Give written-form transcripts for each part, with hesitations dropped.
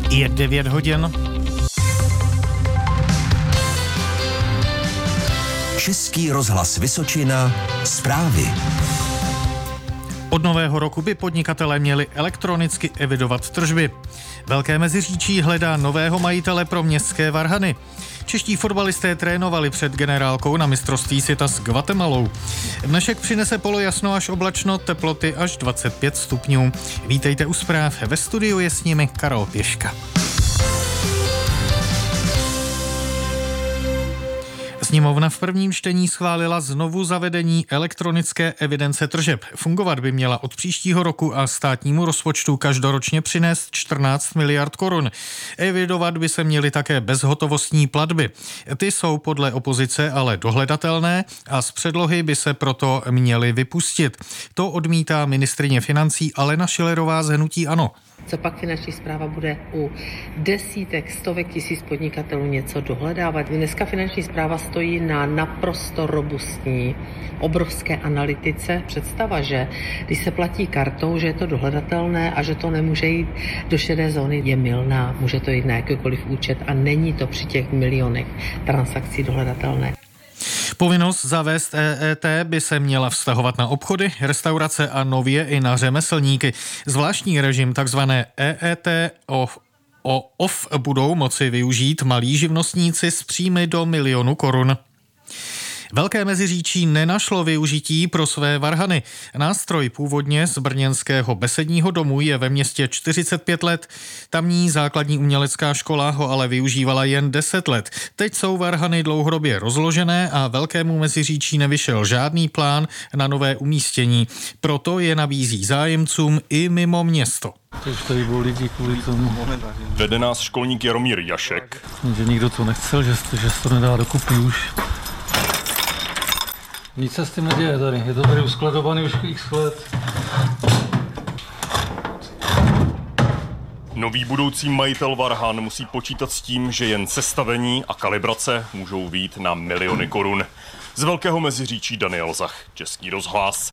Je 9 hodin. Český rozhlas Vysočina, zprávy. Od nového roku by podnikatelé měli elektronicky evidovat tržby. Velké Meziříčí hledá nového majitele pro městské varhany. Čeští fotbalisté trénovali před generálkou na mistrovství světa s Guatemalou. Dnešek přinese polojasno až oblačno, teploty až 25 stupňů. Vítejte u zpráv, ve studiu je s nimi Karol Pěška. Sněmovna v prvním čtení schválila znovu zavedení elektronické evidence tržeb. Fungovat by měla od příštího roku a státnímu rozpočtu každoročně přinést 14 miliard korun. Evidovat by se měly také bezhotovostní platby. Ty jsou podle opozice ale dohledatelné a z předlohy by se proto měly vypustit. To odmítá ministryně financí Alena Schillerová z hnutí ANO. Co pak finanční správa bude u desítek, stovek tisíc podnikatelů něco dohledávat? Dneska finanční správa stojí na naprosto robustní, obrovské analytice. Představa, že když se platí kartou, že je to dohledatelné a že to nemůže jít do šedé zóny, je mylná. Může to jít na jakýkoliv účet a není to při těch milionech transakcí dohledatelné. Povinnost zavést EET by se měla vztahovat na obchody, restaurace a nově i na řemeslníky. Zvláštní režim takzvané EET off budou moci využít malí živnostníci s příjmy do 1 000 000 korun. Velké Meziříčí nenašlo využití pro své varhany. Nástroj původně z brněnského Besedního domu je ve městě 45 let. Tamní základní umělecká škola ho ale využívala jen 10 let. Teď jsou varhany dlouhodobě rozložené a Velkému Meziříčí nevyšel žádný plán na nové umístění. Proto je nabízí zájemcům i mimo město. Teď tady budou lidi kvůli tomu. Vede nás školník Jaromír Jašek. Že nikdo to nechcel, že to nedá dokupy už. Nic se s tím neděje tady, je to tady uskladovaný už x let. Nový budoucí majitel varhan musí počítat s tím, že jen sestavení a kalibrace můžou vyjít na miliony korun. Z Velkého Meziříčí Daniel Zach, Český rozhlas.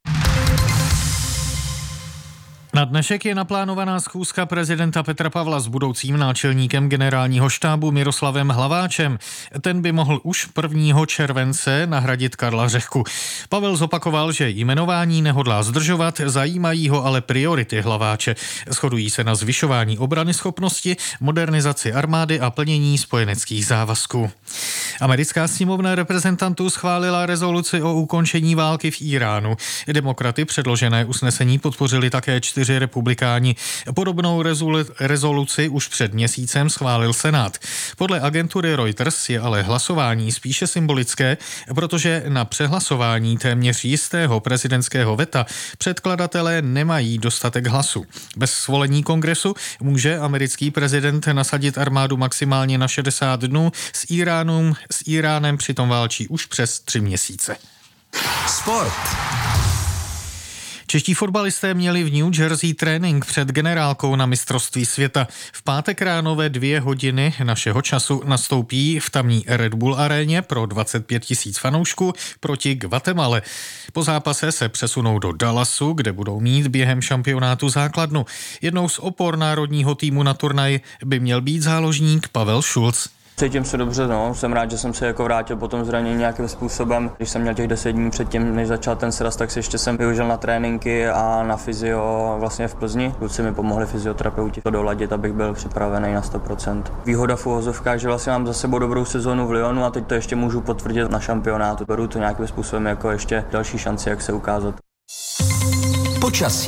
Na dnešek je naplánovaná schůzka prezidenta Petra Pavla s budoucím náčelníkem generálního štábu Miroslavem Hlaváčem. Ten by mohl už 1. července nahradit Karla Řehku. Pavel zopakoval, že jmenování nehodlá zdržovat, zajímají ho ale priority Hlaváče. Shodují se na zvyšování obranyschopnosti, modernizaci armády a plnění spojeneckých závazků. Americká sněmovna reprezentantů schválila rezoluci o ukončení války v Iránu. Demokraty předložené usnesení podpořili také 4 republikáni. Podobnou rezoluci už před měsícem schválil Senát. Podle agentury Reuters je ale hlasování spíše symbolické, protože na přehlasování téměř jistého prezidentského veta předkladatelé nemají dostatek hlasů. Bez svolení kongresu může americký prezident nasadit armádu maximálně na 60 dnů, s Iránem přitom válčí už přes 3 měsíce. Sport. Čeští fotbalisté měli v New Jersey trénink před generálkou na mistrovství světa. V pátek ráno ve 2 hodiny našeho času nastoupí v tamní Red Bull aréně pro 25 000 fanoušků proti Guatemale. Po zápase se přesunou do Dallasu, kde budou mít během šampionátu základnu. Jednou z opor národního týmu na turnaj by měl být záložník Pavel Šulc. Cítím se dobře, jsem rád, že jsem se vrátil po tom zranění nějakým způsobem. Když jsem měl těch 10 dní předtím, než začal ten sraz, tak si ještě jsem využil na tréninky a na fyzio vlastně v Plzni. Kluci mi pomohli fyzioterapeuti to doladit, abych byl připravený na 100%. Výhoda v uvozovkách, že vlastně mám za sebou dobrou sezónu v Lyonu a teď to ještě můžu potvrdit na šampionátu. Beru to nějakým způsobem jako ještě další šanci, jak se ukázat. Počasí.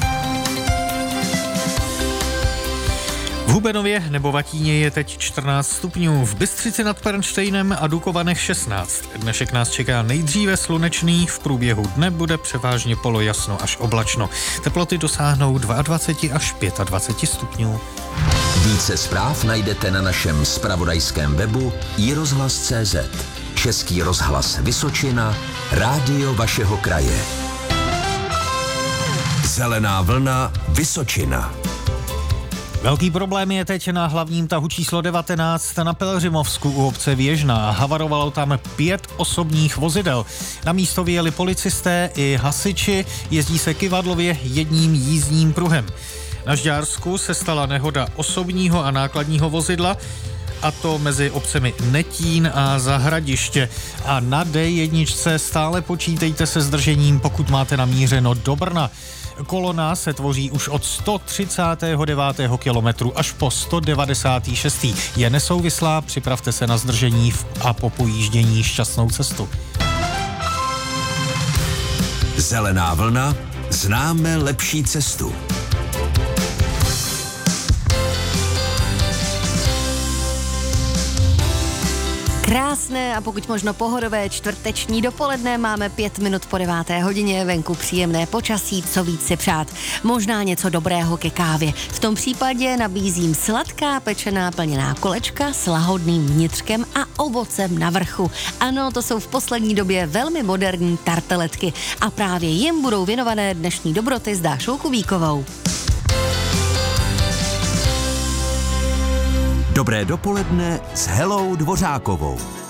V Hubenově nebo Vatíně je teď 14 stupňů, v Bystřici nad Pernštejnem a Dukovanech 16. Dnešek nás čeká nejdříve slunečný, v průběhu dne bude převážně polojasno až oblačno. Teploty dosáhnou 22 až 25 stupňů. Více zpráv najdete na našem zpravodajském webu iRozhlas.cz. Český rozhlas Vysočina, rádio vašeho kraje. Zelená vlna Vysočina. Velký problém je teď na hlavním tahu číslo 19 na Pelhřimovsku u obce Věžná. Havarovalo tam 5 osobních vozidel. Na místo vyjeli policisté i hasiči, jezdí se kyvadlově jedním jízdním pruhem. Na Žďársku se stala nehoda osobního a nákladního vozidla, a to mezi obcemi Netín a Zahradiště. A na D1 stále počítejte se zdržením, pokud máte namířeno do Brna. Kolona se tvoří už od 139. kilometru až po 196. Je nesouvislá, připravte se na zdržení a po pojíždění šťastnou cestu. Zelená vlna, známe lepší cestu. Krásné a pokud možno pohodové čtvrteční dopoledne, máme 5 minut po 9. hodině, venku příjemné počasí, co víc si přát. Možná něco dobrého ke kávě. V tom případě nabízím sladká pečená plněná kolečka s lahodným vnitřkem a ovocem na vrchu. Ano, to jsou v poslední době velmi moderní tarteletky a právě jim budou věnované dnešní dobroty s Dášou Kubíkovou. Dobré dopoledne s Helou Dvořákovou.